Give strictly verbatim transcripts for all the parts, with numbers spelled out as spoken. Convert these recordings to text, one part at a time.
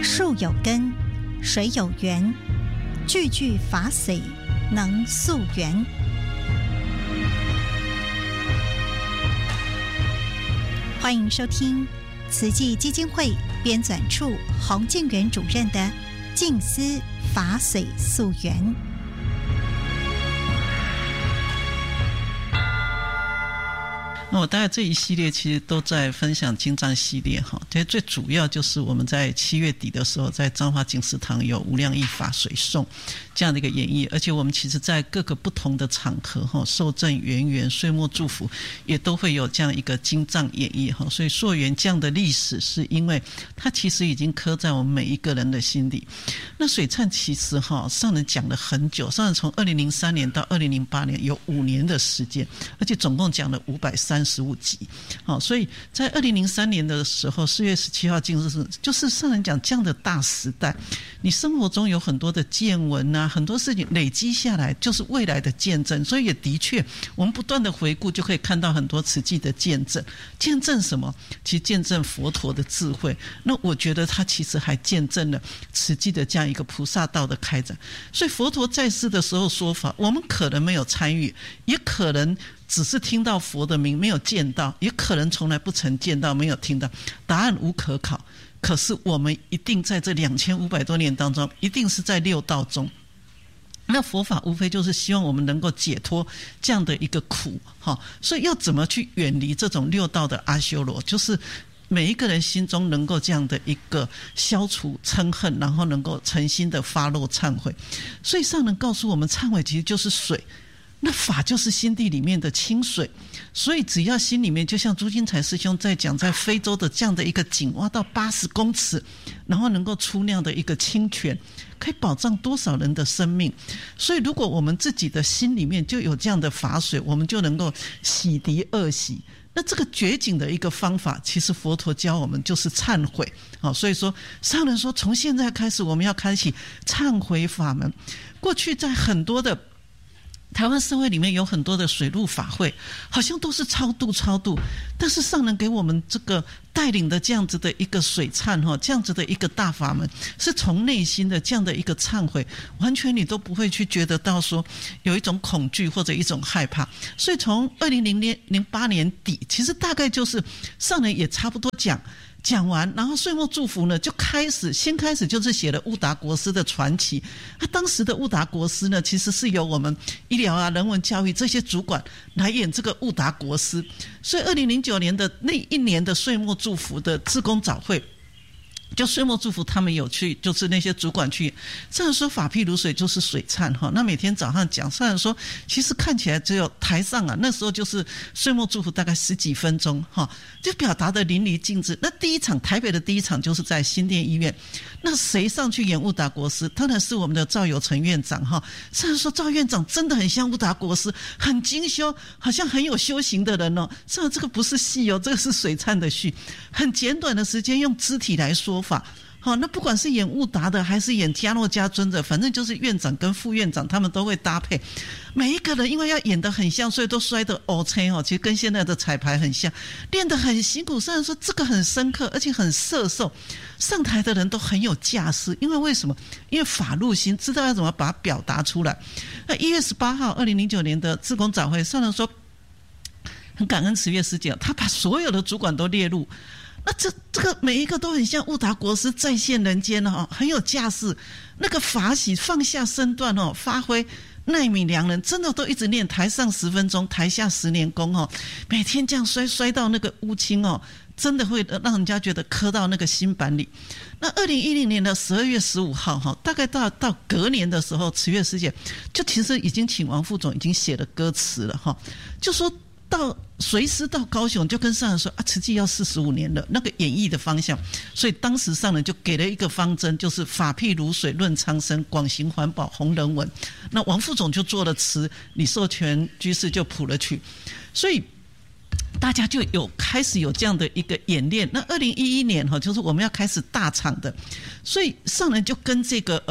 树有根，水有源，句句法髓能溯源。欢迎收听慈济基金会编纂处洪敬元主任的《静思法髓溯源》。 那我大概这一系列其实都在分享经藏系列哈，其实最主要就是我们在七月底的时候，在彰化净思堂有无量义法髓颂这样的一个演绎，而且我们其实在各个不同的场合哈，受证圆圆、岁末祝福也都会有这样一个经藏演绎哈，所以溯源这样的历史是因为它其实已经刻在我们每一个人的心里。那水忏其实哈，上人讲了很久，上人从二零零三年到二零零八年有五年的时间，而且总共讲了五百三十五集。好，所以在二零零三年的时候，四月十七号净思，就是上人讲这样的大时代，你生活中有很多的见闻啊，很多事情累积下来，就是未来的见证。所以也的确，我们不断的回顾，就可以看到很多慈济的见证。见证什么？其实见证佛陀的智慧。那我觉得他其实还见证了慈济的这样一个菩萨道的开展。所以佛陀在世的时候说法，我们可能没有参与，也可能只是听到佛的名，没有见到，也可能从来不曾见到，没有听到，答案无可考。可是我们一定在这两千五百多年当中，一定是在六道中。那佛法无非就是希望我们能够解脱这样的一个苦，所以要怎么去远离这种六道的阿修罗，就是每一个人心中能够这样的一个消除嗔恨，然后能够诚心的发露忏悔。所以上人告诉我们，忏悔其实就是水，那法就是心地里面的清水，所以只要心里面，就像朱金才师兄在讲，在非洲的这样的一个井挖到八十公尺，然后能够出那样的一个清泉，可以保障多少人的生命。所以如果我们自己的心里面就有这样的法水，我们就能够洗涤恶习。那这个绝景的一个方法，其实佛陀教我们就是忏悔。好，所以说上人说，从现在开始我们要开启忏悔法门。过去在很多的台湾社会里面有很多的水陆法会，好像都是超度超度，但是上人给我们这个带领的这样子的一个水忏，这样子的一个大法门，是从内心的这样的一个忏悔，完全你都不会去觉得到说有一种恐惧或者一种害怕。所以从二零零八年底，其实大概就是上人也差不多讲讲完，然后岁末祝福呢，就开始先开始就是写了悟达国师的传奇。他当时的悟达国师呢，其实是由我们医疗啊、人文教育这些主管来演这个悟达国师。所以二零零九年的那一年的岁末祝福的志工早会，就岁末祝福他们有去，就是那些主管去。上人说法譬如水就是水忏哈，那每天早上讲，上人说其实看起来只有台上啊，那时候就是岁末祝福大概十几分钟哈，就表达的淋漓尽致。那第一场台北的第一场就是在新店医院，那谁上去演悟达国师？当然是我们的赵有成院长哈。上人说赵院长真的很像悟达国师，很精修，好像很有修行的人哦。上人这个不是戏哦，这个是水忏的序，很简短的时间用肢体来说法。好，那不管是演悟达的还是演迦诺迦尊的，反正就是院长跟副院长他们都会搭配。每一个人因为要演得很像，所以都摔得 OK 哦，其实跟现在的彩排很像，练得很辛苦。虽然说这个很深刻，而且很摄受，上台的人都很有架势。因为为什么？因为法入心，知道要怎么把它表达出来。那一月十八号，二零零九年的志工早会，上人说很感恩慈月师姐，他把所有的主管都列入。那这这个每一个都很像悟达国师再现人间哦，很有架势。那个法喜放下身段哦，发挥奈米良人，真的都一直练，台上十分钟，台下十年功哦，每天这样摔摔到那个乌青哦，真的会让人家觉得刻到那个心板里。那二零一零年的十二月十五号哈，大概到到隔年的时候，慈月师姐就其实已经请王副总已经写了歌词了哈，就说到随师到高雄，就跟上人说啊，慈济要四十五年了，那个演绎的方向。所以当时上人就给了一个方针，就是法譬如水，论苍生，广行环保，弘人文。那王副总就做了词，李寿全居士就谱了曲，所以大家就有开始有这样的一个演练。那二零一一年哈，就是我们要开始大场的，所以上人就跟这个呃。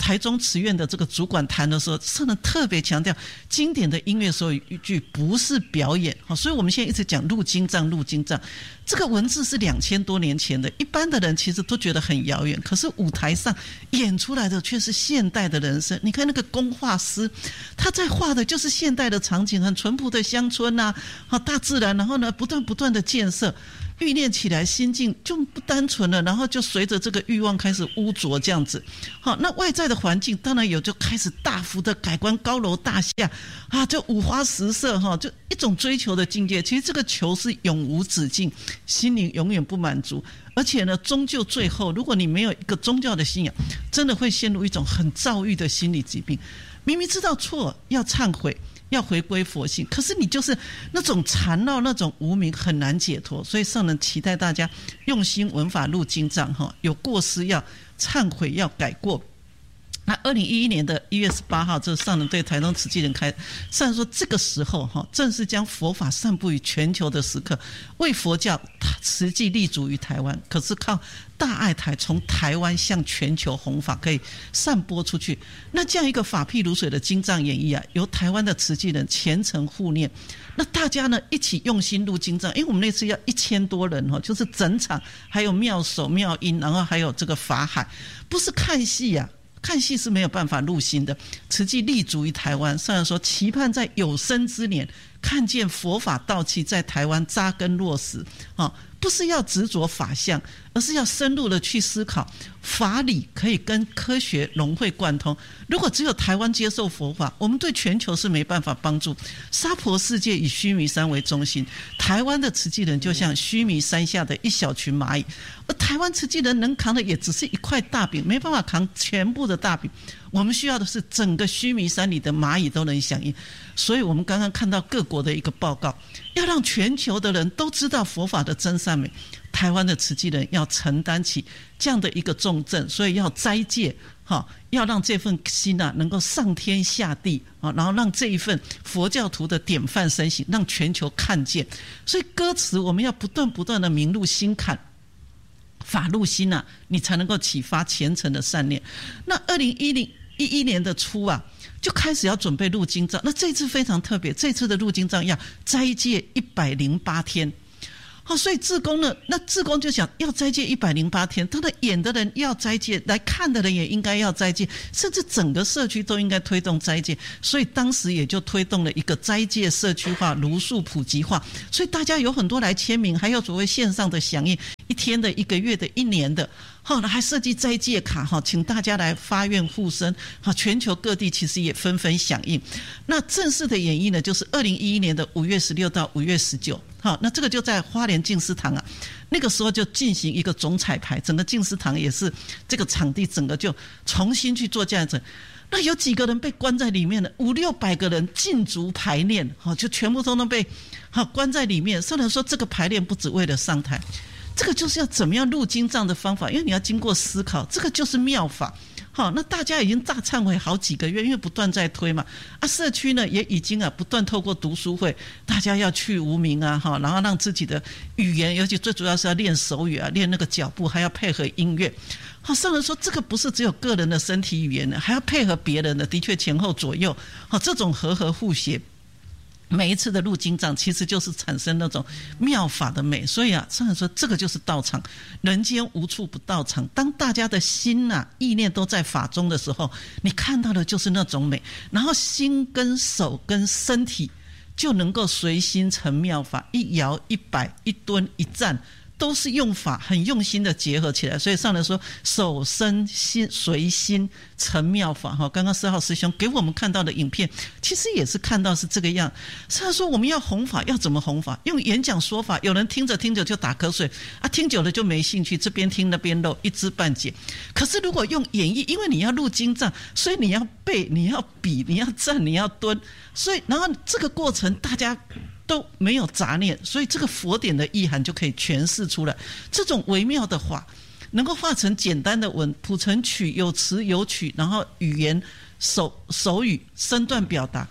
台中慈院的这个主管谈的时候，上人特别强调，经典的音乐所有一句不是表演。所以我们现在一直讲入经藏，入经藏，这个文字是两千多年前的，一般的人其实都觉得很遥远，可是舞台上演出来的却是现代的人生。你看那个工画师，他在画的就是现代的场景，很淳朴的乡村啊，大自然，然后呢不断不断的建设，欲练起来心境就不单纯了，然后就随着这个欲望开始污浊这样子。好，那外在的环境当然有，就开始大幅的改观，高楼大厦啊，就五花十色哈，就一种追求的境界。其实这个求是永无止境，心灵永远不满足，而且呢，终究最后，如果你没有一个宗教的信仰，真的会陷入一种很躁郁的心理疾病。明明知道错，要忏悔，要回归佛性，可是你就是那种缠绕，那种无明，很难解脱。所以上人期待大家用心闻法入经藏，有过失要忏悔，要改过。那二零一一年的一月十八号，这上人对台中慈济人开，上人说这个时候哈，正是将佛法散布于全球的时刻，为佛教慈济立足于台湾。可是靠大爱台从台湾向全球弘法，可以散播出去。那这样一个法譬如水的经藏演绎啊，由台湾的慈济人虔诚护念，那大家呢一起用心入经藏，因为我们那次要一千多人哈，就是整场还有妙手妙音，然后还有这个法海，不是看戏啊。看戏是没有办法入心的，慈济立足于台湾，上人说期盼在有生之年看见佛法道器在台湾扎根落实，不是要执着法相，而是要深入的去思考法理可以跟科学融会贯通。如果只有台湾接受佛法，我们对全球是没办法帮助。娑婆世界以须弥山为中心，台湾的慈济人就像须弥山下的一小群蚂蚁，而台湾慈济人能扛的也只是一块大饼，没办法扛全部的大饼。我们需要的是整个须弥山里的蚂蚁都能响应。所以我们刚刚看到各国的一个报告，要让全球的人都知道佛法的真善美，台湾的慈济人要承担起这样的一个重任，所以要斋戒，要让这份心啊能够上天下地，然后让这一份佛教徒的典范身形让全球看见。所以歌词我们要不断不断的明入心坎，法入心啊，你才能够启发虔诚的善念。那二零一零一一年的初啊，就开始要准备入经藏。那这次非常特别，这次的入经藏要斋戒一百零八天。好，所以志工呢，那志工就想要斋戒一百零八天，他的演的人要斋戒，来看的人也应该要斋戒，甚至整个社区都应该推动斋戒。所以当时也就推动了一个斋戒社区化、茹素普及化。所以大家有很多来签名，还有所谓线上的响应，一天的、一个月的、一年的。好，还设计斋戒卡，请大家来发愿护身。全球各地其实也纷纷响应。那正式的演绎呢，就是二零一一年的五月十六到五月十九。好，那这个就在花莲净思堂啊，那个时候就进行一个总彩排，整个净思堂也是这个场地整个就重新去做这样子。那有几个人被关在里面了？五六百个人禁足排练，就全部都能被关在里面。虽然说这个排练不只为了上台，这个就是要怎么样入经藏的方法，因为你要经过思考，这个就是妙法。好，那大家已经大忏悔好几个月，因为不断在推嘛。啊，社区呢也已经啊不断透过读书会，大家要去无明啊，哈，然后让自己的语言，尤其最主要是要练手语啊，练那个脚步，还要配合音乐。好，上人说这个不是只有个人的身体语言的，还要配合别人的，的确前后左右，好，这种和合互协。每一次的入经藏其实就是产生那种妙法的美，所以啊，上人说这个就是道场，人间无处不道场。当大家的心啊意念都在法中的时候，你看到的就是那种美，然后心跟手跟身体就能够随心成妙法，一摇一摆一蹲一站都是用法很用心的结合起来。所以上人说手身心随心成妙法。刚刚四号师兄给我们看到的影片其实也是看到是这个样。上人说我们要弘法要怎么弘法，用演讲说法，有人听着听着就打瞌睡啊，听久了就没兴趣，这边听那边漏，一知半解。可是如果用演绎，因为你要入经藏，所以你要背，你要比，你要站，你要蹲，所以然后这个过程大家都没有杂念，所以这个佛典的意涵就可以诠释出来。这种微妙的话能够化成简单的文，谱成曲，有词有曲，然后语言手手语身段表达，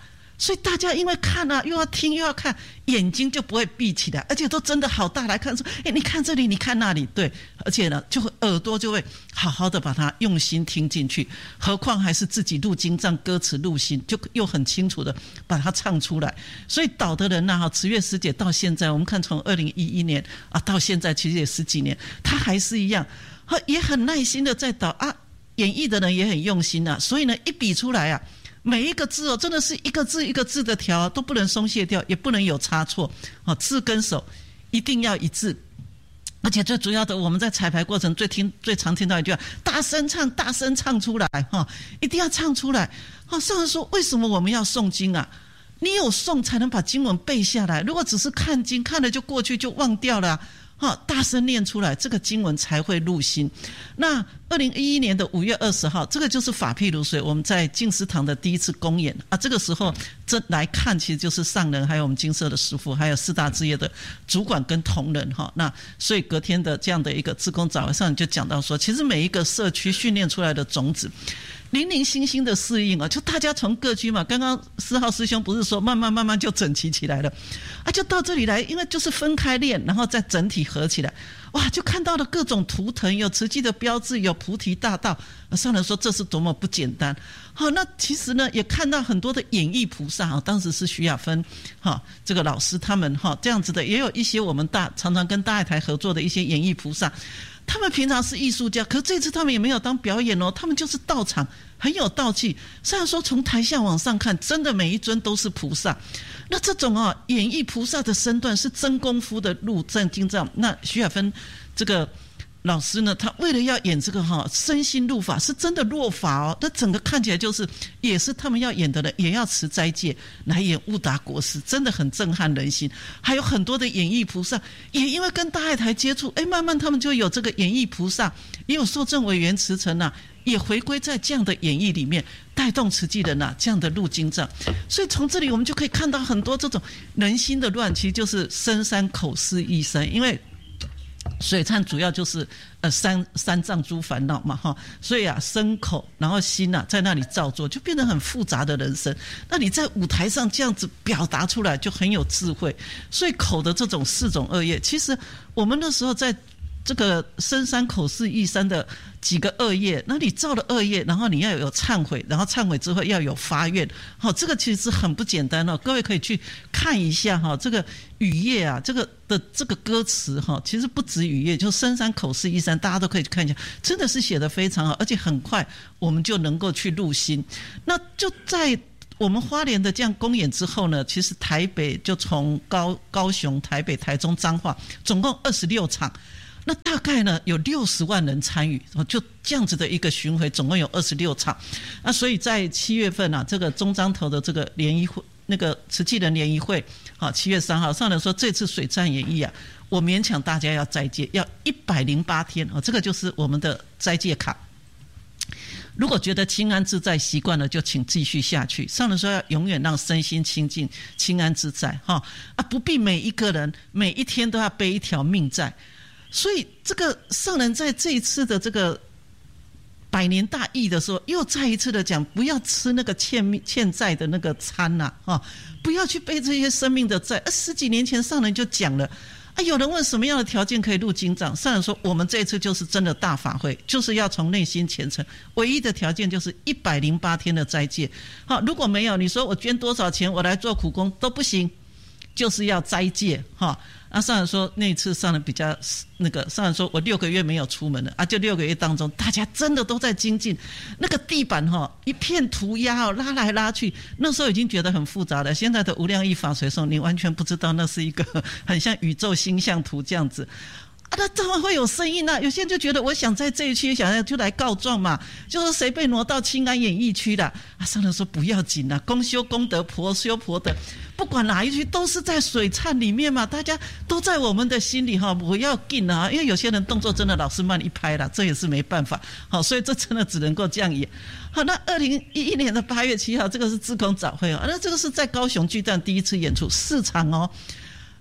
所以大家因为看啊，又要听又要看，眼睛就不会闭起来，而且都真的好大来看说，哎，你看这里，你看那里，对，而且呢，就会耳朵就会好好的把它用心听进去，何况还是自己录经藏，歌词录心，就又很清楚的把它唱出来。所以导的人呐、啊，慈月师姐到现在，我们看从二零一一年啊到现在，其实也十几年，她还是一样，也很耐心的在导啊，演绎的人也很用心啊，所以呢，一比出来啊。每一个字哦，真的是一个字一个字的调，都不能松懈掉，也不能有差错哦。字跟手一定要一致，而且最主要的，我们在彩排过程最听最常听到一句话：大声唱，大声唱出来哈、哦，一定要唱出来。哦，上人说，为什么我们要诵经啊？你有诵才能把经文背下来，如果只是看经，看了就过去就忘掉了、啊。哦，大声念出来，这个经文才会入心。那二零一一年的五月二十号，这个就是法譬如水，我们在净思堂的第一次公演啊。这个时候，这来看其实就是上人，还有我们金色的师父，还有四大志业的主管跟同仁哈。那所以隔天的这样的一个志工早上就讲到说，其实每一个社区训练出来的种子。零零星星的适应啊，就大家从各区嘛，刚刚四号师兄不是说慢慢慢慢就整齐起来了啊，就到这里来，因为就是分开练，然后再整体合起来，哇，就看到了各种图腾，有慈济的标志，有菩提大道，上人说这是多么不简单。好，那其实呢，也看到很多的演绎菩萨啊，当时是徐亚芬哈这个老师他们哈这样子的，也有一些我们大常常跟大爱台合作的一些演绎菩萨。他们平常是艺术家，可是这次他们也没有当表演哦，他们就是到场，很有道气。虽然说从台下往上看，真的每一尊都是菩萨。那这种啊演绎菩萨的身段是真功夫的入正经藏。那徐亚芬这个老师呢，他为了要演这个哈身心入法，是真的落法哦。那整个看起来就是也是他们要演的人，也要持斋戒来演悟达国师，真的很震撼人心。还有很多的演绎菩萨，也因为跟大爱台接触，哎，慢慢他们就有这个演绎菩萨，也有受证委员慈诚啊，也回归在这样的演绎里面，带动慈济人啊这样的入经藏。所以从这里我们就可以看到很多这种人心的乱，其实就是身三口四意三，因为。水忏主要就是呃三三障诸烦恼嘛哈，所以啊身口然后心啊在那里造作，就变得很复杂的人生。那你在舞台上这样子表达出来，就很有智慧。所以口的这种四种恶业，其实我们那时候在这个身三口四意三的几个恶业，那你造了恶业，然后你要有忏悔，然后忏悔之后要有发愿，好，这个其实很不简单哦。各位可以去看一下哈，这个语业啊，这个的这个歌词哈，其实不止语业，就身三口四意三，大家都可以去看一下，真的是写得非常好，而且很快我们就能够去入心。那就在我们花莲的这样公演之后呢，其实台北就从高高雄、台北、台中、彰化，总共二十六场。那大概呢有六十万人参与，就这样子的一个巡回，总共有二十六场。那所以在七月份啊，这个中彰投的这个联谊会，那个慈济人联谊会，好，七月三号上人说这次水忏演绎啊，我勉强大家要斋戒，要一百零八天啊，这个就是我们的斋戒卡。如果觉得清安自在习惯了，就请继续下去。上人说要永远让身心清净、清安自在哈啊，不必每一个人每一天都要背一条命债。所以这个上人在这一次的这个百年大义的时候，又再一次的讲，不要吃那个欠欠债的那个餐呐、啊，不要去背这些生命的债。十几年前上人就讲了，啊，有人问什么样的条件可以入经藏，上人说我们这一次就是真的大法会，就是要从内心虔诚，唯一的条件就是一百零八天的斋戒。好，如果没有，你说我捐多少钱，我来做苦工都不行，就是要斋戒哈。啊，上人说那一次上人比较那个，上人说我六个月没有出门了啊，就六个月当中，大家真的都在精进，那个地板哈、哦、一片涂鸦哦，拉来拉去，那时候已经觉得很复杂了。现在的无量义法随诵，你完全不知道那是一个很像宇宙星象图这样子。啊，那当然会有声音啊！有些人就觉得，我想在这一区，想要就来告状嘛，就说谁被挪到清安演艺区了啊？上人说不要紧啦，公修公德，婆修婆德，不管哪一区都是在水忏里面嘛，大家都在我们的心里哈，不要紧啊！因为有些人动作真的老是慢一拍啦，这也是没办法。好，所以这真的只能够这样演。好，那二零一一年的八月七号，这个是志工早会哦，那这个是在高雄巨蛋第一次演出四场哦。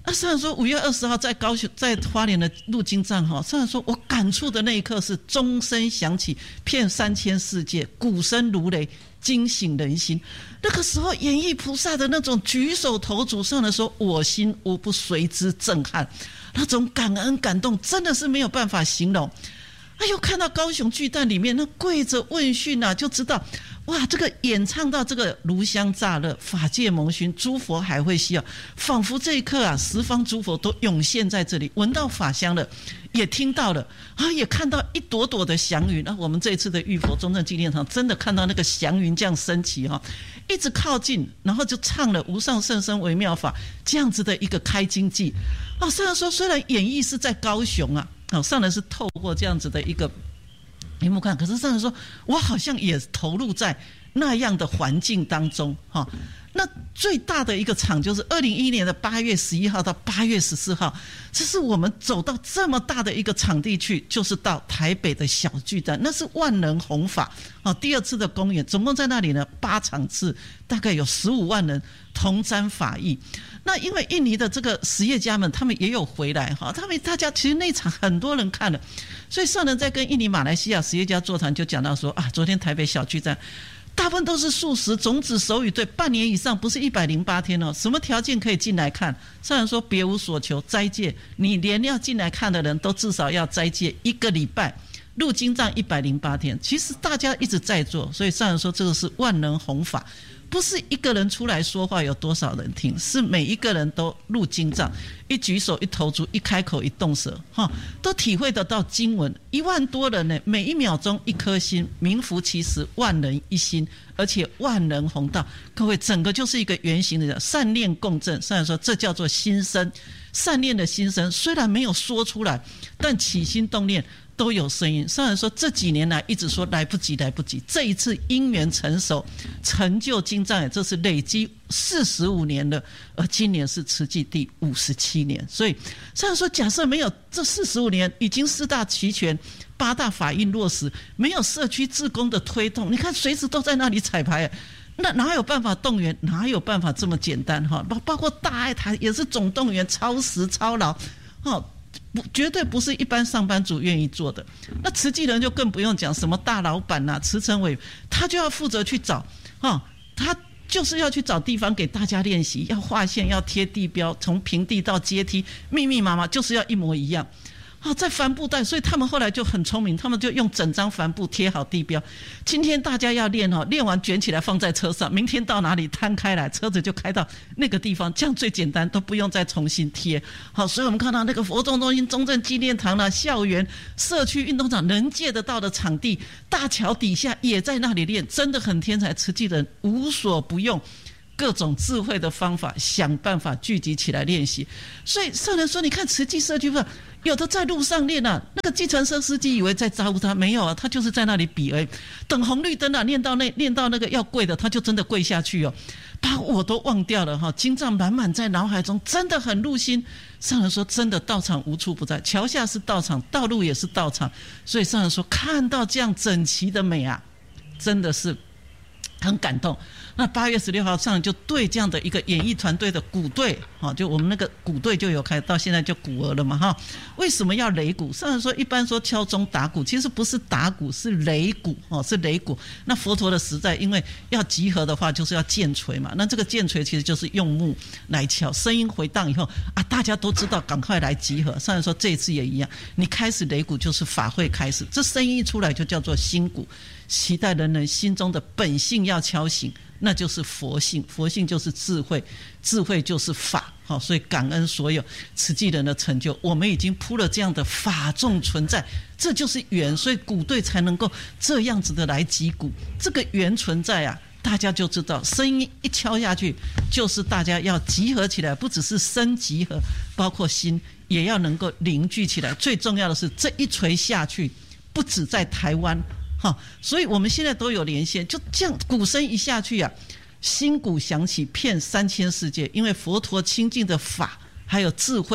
啊，上人说五月二十号在高雄，在花莲的入金藏哈，上人说我感触的那一刻是钟声响起，遍三千世界，鼓声如雷，惊醒人心。那个时候演艺菩萨的那种举手投足，上人说我心无不随之震撼，那种感恩感动真的是没有办法形容。哎呦，看到高雄巨蛋里面那跪着问讯啊，就知道哇，这个演唱到这个炉香乍热，法界蒙熏，诸佛还会需要，仿佛这一刻啊，十方诸佛都涌现在这里，闻到法香了，也听到了啊，也看到一朵朵的祥云。那、啊、我们这一次的玉佛中正纪念堂，真的看到那个祥云这样升起哈、啊，一直靠近，然后就唱了无上甚深微妙法这样子的一个开经偈。哦，上人说，虽然演绎是在高雄啊。哦，上人是透过这样子的一个屏幕看，可是上人说我好像也投入在那样的环境当中哈、哦。那最大的一个场就是二零一一年的八月十一号到八月十四号，这是我们走到这么大的一个场地去，就是到台北的小巨蛋，那是万人弘法哦，第二次的公演，总共在那里呢八场次，大概有十五万人同沾法益。那因为印尼的这个实业家们，他们也有回来哈，他们大家其实那场很多人看了，所以上人在跟印尼、马来西亚实业家座谈就讲到说啊，昨天台北小巨蛋。大部分都是素食种子手语队，半年以上，不是一百零八天哦。什么条件可以进来看？上人说别无所求，斋戒。你连要进来看的人都至少要斋戒一个礼拜，入经藏一百零八天。其实大家一直在做，所以上人说这个是万人弘法。不是一个人出来说话有多少人听，是每一个人都入经藏，一举手一投足一开口一动舌哈，都体会得到经文。一万多人呢，每一秒钟一颗心，名副其实万人一心，而且万人弘道。各位，整个就是一个圆形的善念共振。上人说这叫做心声，善念的心声虽然没有说出来，但起心动念都有声音。上人说这几年来一直说来不及来不及，这一次因缘成熟，成就经藏，这是累积四十五年了，而今年是慈济第五十七年。所以上人说假设没有这四十五年，已经四大齐全，八大法印落实，没有社区志工的推动，你看随时都在那里彩排，那哪有办法动员，哪有办法这么简单哈？包括大爱台也是总动员，超时超劳哦，不，绝对不是一般上班族愿意做的。那慈济人就更不用讲，什么大老板啊、慈诚委，他就要负责去找哦，他就是要去找地方给大家练习，要画线，要贴地标，从平地到阶梯，密密麻麻，就是要一模一样。哦，在帆布袋，所以他们后来就很聪明，他们就用整张帆布贴好地标。今天大家要练哦，练完卷起来放在车上，明天到哪里摊开来，车子就开到那个地方，这样最简单，都不用再重新贴。好，所以我们看到那个佛众中心、中正纪念堂啦、校园、社区运动场，能借得到的场地，大桥底下也在那里练，真的很天才。慈济人无所不用。各种智慧的方法，想办法聚集起来练习。所以上人说，你看慈济社区吧，有的在路上练啊，那个计程车司机以为在招呼他，没有啊，他就是在那里比而已。等红绿灯啊，练到那练到那个要跪的，他就真的跪下去哦，把我都忘掉了哈，经藏满满在脑海中，真的很入心。上人说，真的道场无处不在，桥下是道场，道路也是道场。所以上人说，看到这样整齐的美啊，真的是很感动。那八月十六号上就对这样的一个演艺团队的鼓队，就我们那个鼓队就有开，到现在就鼓儿了嘛哈。为什么要擂鼓？上人说一般说敲钟打鼓，其实不是打鼓，是擂鼓哦，是擂鼓。那佛陀的时代，因为要集合的话，就是要剑锤嘛。那这个剑锤其实就是用木来敲，声音回荡以后啊，大家都知道赶快来集合。上人说这一次也一样，你开始擂鼓就是法会开始，这声音一出来就叫做心鼓，期待人人心中的本性要敲醒。那就是佛性，佛性就是智慧，智慧就是法。好，所以感恩所有慈济人的成就，我们已经铺了这样的法众存在，这就是缘，所以鼓队才能够这样子的来击鼓。这个缘存在啊，大家就知道，声音一敲下去，就是大家要集合起来，不只是身集合，包括心也要能够凝聚起来。最重要的是，这一锤下去，不止在台湾。好，所以我们现在都有连线，就这样鼓声一下去啊，心鼓响起，遍三千世界。因为佛陀清净的法还有智慧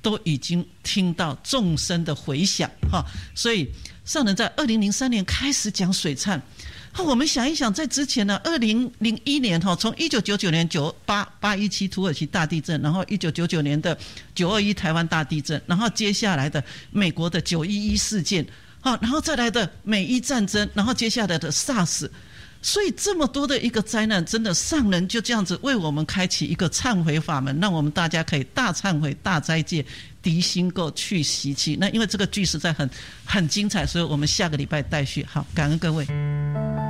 都已经听到众生的回响哈，所以上人在二零零三年开始讲水忏。我们想一想，在之前呢，二零零一年哈，从一九九九年九八八一七土耳其大地震，然后一九九九年的九二一台湾大地震，然后接下来的美国的九一一事件，好，然后再来的美伊战争，然后接下来的 SARS。所以这么多的一个灾难，真的上人就这样子为我们开启一个忏悔法门，让我们大家可以大忏悔、大斋戒、涤心垢、去习气。那因为这个句实在很很精彩，所以我们下个礼拜待续。好，感恩各位。